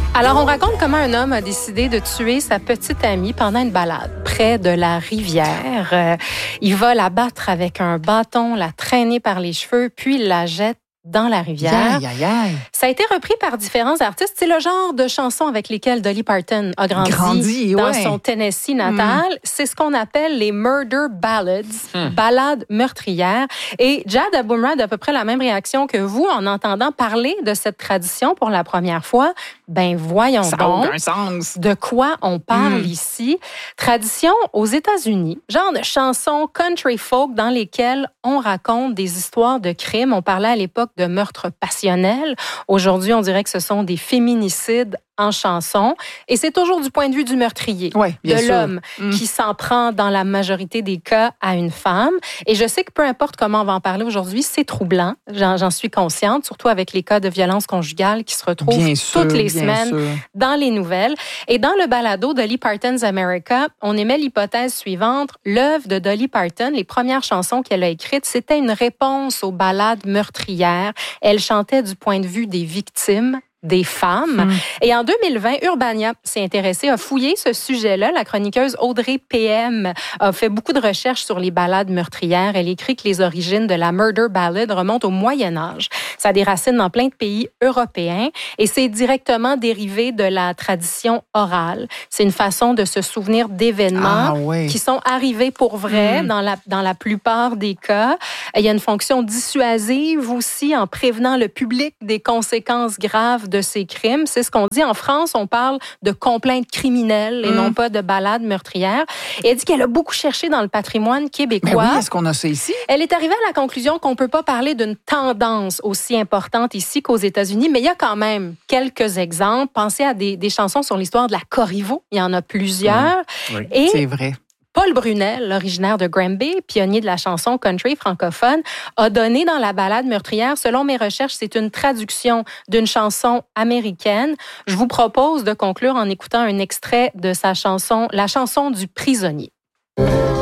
Alors, on raconte comment un homme a décidé de tuer sa petite amie pendant une balade près de la rivière. Il va la battre avec un bâton, la traîner par les cheveux, puis la jette dans la rivière. Aïe, aïe, aïe. Ça a été repris par différents artistes. C'est le genre de chansons avec lesquelles Dolly Parton a grandi dans son Tennessee natal. C'est ce qu'on appelle les murder ballads, ballades meurtrières. Et Jad Abumrad a à peu près la même réaction que vous en entendant parler de cette tradition pour la première fois. Ben voyons ça donc aucun sens. De quoi on parle ici. Tradition aux États-Unis, genre de chansons country folk dans lesquelles on raconte des histoires de crimes. On parlait à l'époque de meurtres passionnels. Aujourd'hui, on dirait que ce sont des féminicides en chanson. Et c'est toujours du point de vue du meurtrier, de l'homme, qui s'en prend dans la majorité des cas à une femme. Et je sais que peu importe comment on va en parler aujourd'hui, c'est troublant. J'en suis consciente, surtout avec les cas de violence conjugale qui se retrouvent toutes les semaines dans les nouvelles. Et dans le balado Dolly Parton's America, on émet l'hypothèse suivante. L'œuvre de Dolly Parton, les premières chansons qu'elle a écrites, c'était une réponse aux ballades meurtrières. Elle chantait du point de vue des victimes, des femmes. Et en 2020, Urbania s'est intéressée, a fouillé ce sujet-là. La chroniqueuse Audrey PM a fait beaucoup de recherches sur les ballades meurtrières. Elle écrit que les origines de la murder ballad remontent au Moyen Âge. Ça a des racines dans plein de pays européens et c'est directement dérivé de la tradition orale. C'est une façon de se souvenir d'événements qui sont arrivés pour vrai dans la plupart des cas. Il y a une fonction dissuasive aussi en prévenant le public des conséquences graves de ces crimes. C'est ce qu'on dit. En France, on parle de complaintes criminelles et non pas de ballades meurtrières. Et elle dit qu'elle a beaucoup cherché dans le patrimoine québécois. Mais oui, est-ce qu'on a ça ici? Elle est arrivée à la conclusion qu'on ne peut pas parler d'une tendance aussi importante ici qu'aux États-Unis, mais il y a quand même quelques exemples. Pensez à des chansons sur l'histoire de la Corriveau. Il y en a plusieurs. Oui, et c'est vrai. Paul Brunel, originaire de Granby, pionnier de la chanson country francophone, a donné dans la ballade meurtrière, selon mes recherches, c'est une traduction d'une chanson américaine. Je vous propose de conclure en écoutant un extrait de sa chanson, la chanson du prisonnier.